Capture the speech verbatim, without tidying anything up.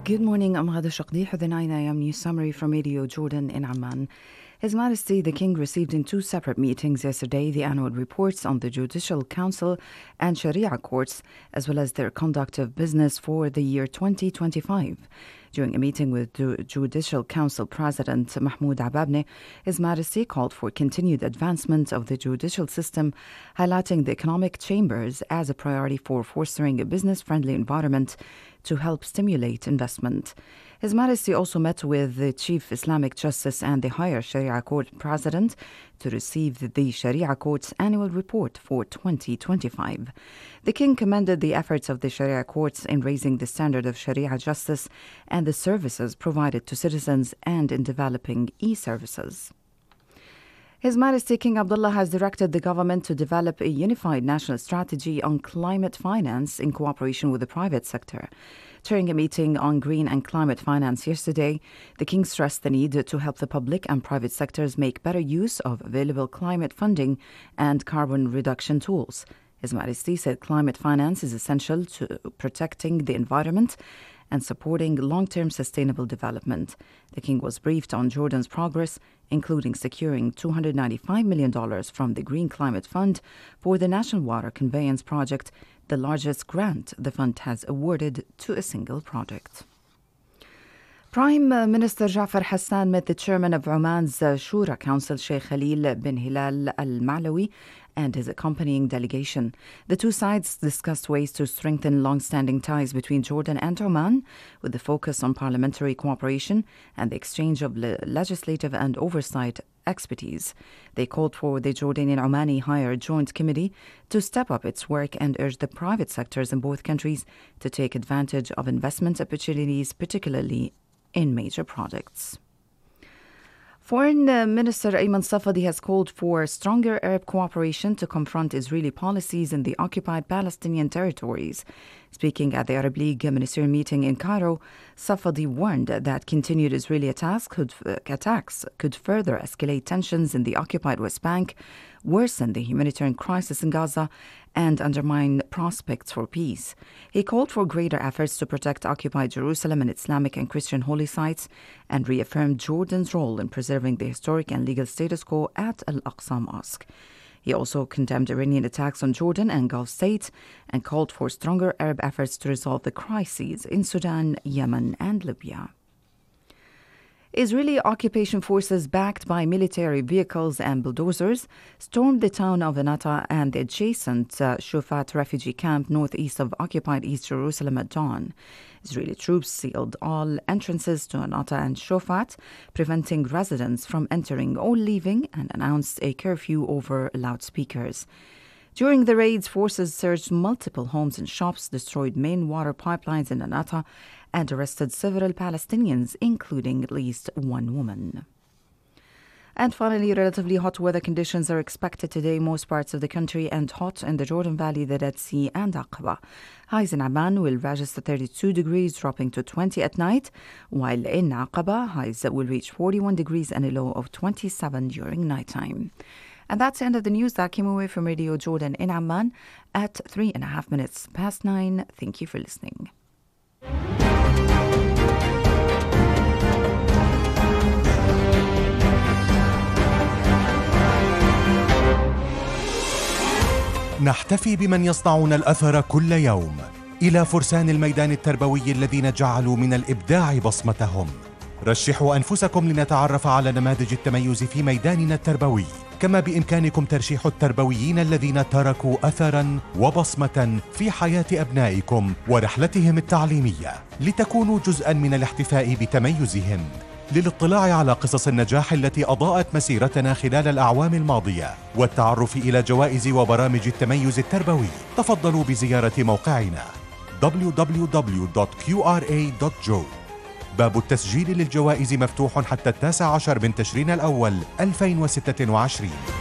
Good morning, I'm Ghada Shaqdi, the nine a m news summary from Radio Jordan in Amman. His Majesty the King received in two separate meetings yesterday the annual reports on the Judicial Council and Sharia courts, as well as their conduct of business for the year twenty twenty-five. During a meeting with the Judicial Council President Mahmoud Ababne, His Majesty called for continued advancement of the judicial system, highlighting the economic chambers as a priority for fostering a business-friendly environment to help stimulate investment. His Majesty also met with the Chief Islamic Justice and the Higher Sharia Court President to receive the Sharia Court's annual report for twenty twenty-five. The King commended the efforts of the Sharia courts in raising the standard of Sharia justice and the services provided to citizens and in developing e-services. His Majesty King Abdullah has directed the government to develop a unified national strategy on climate finance in cooperation with the private sector. During a meeting on green and climate finance yesterday, the King stressed the need to help the public and private sectors make better use of available climate funding and carbon reduction tools. His Majesty said climate finance is essential to protecting the environment and supporting long-term sustainable development. The King was briefed on Jordan's progress, including securing two hundred ninety-five million dollars from the Green Climate Fund for the National Water Conveyance Project, the largest grant the fund has awarded to a single project. Prime Minister Ja'far Hassan met the chairman of Oman's Shura Council, Sheikh Khalil bin Hilal Al Malawi, and his accompanying delegation. The two sides discussed ways to strengthen long-standing ties between Jordan and Oman, with the focus on parliamentary cooperation and the exchange of le- legislative and oversight expertise. They called for the Jordanian-Omani Higher Joint Committee to step up its work and urge the private sectors in both countries to take advantage of investment opportunities, particularly in major projects. Foreign Minister Ayman Safadi has called for stronger Arab cooperation to confront Israeli policies in the occupied Palestinian territories. Speaking at the Arab League ministerial meeting in Cairo, Safadi warned that continued Israeli attacks could, uh, attacks could further escalate tensions in the occupied West Bank, worsen the humanitarian crisis in Gaza, and undermine prospects for peace. He called for greater efforts to protect occupied Jerusalem and Islamic and Christian holy sites, and reaffirmed Jordan's role in preserving the historic and legal status quo at Al-Aqsa Mosque. He also condemned Iranian attacks on Jordan and Gulf states and called for stronger Arab efforts to resolve the crises in Sudan, Yemen, and Libya. Israeli occupation forces backed by military vehicles and bulldozers stormed the town of Anata and the adjacent uh, Shufat refugee camp northeast of occupied East Jerusalem at dawn. Israeli troops sealed all entrances to Anata and Shufat, preventing residents from entering or leaving, and announced a curfew over loudspeakers. During the raids, forces searched multiple homes and shops, destroyed main water pipelines in Anata, and arrested several Palestinians, including at least one woman. And finally, relatively hot weather conditions are expected today in most parts of the country, and hot in the Jordan Valley, the Dead Sea, and Aqaba. Highs in Amman will register thirty-two degrees, dropping to twenty at night, while in Aqaba, highs will reach forty-one degrees and a low of twenty-seven during nighttime. And that's the end of the news that came away from Radio Jordan in Amman at three and a half minutes past nine. Thank you for listening. نحتفي بمن يصنعون الأثر كل يوم، إلى فرسان الميدان التربوي الذين جعلوا من الإبداع بصمتهم. رشحوا أنفسكم لنتعرف على نماذج التميز في ميداننا التربوي، كما بإمكانكم ترشيح التربويين الذين تركوا أثراً وبصمة في حياة أبنائكم ورحلتهم التعليمية، لتكونوا جزءاً من الاحتفاء بتميزهم. للاطلاع على قصص النجاح التي أضاءت مسيرتنا خلال الأعوام الماضية والتعرف إلى جوائز وبرامج التميز التربوي، تفضلوا بزيارة موقعنا دبليو دبليو دبليو دوت كيو آر إيه دوت جو. باب التسجيل للجوائز مفتوح حتى التاسع عشر من تشرين الأول ألفين وستة وعشرين.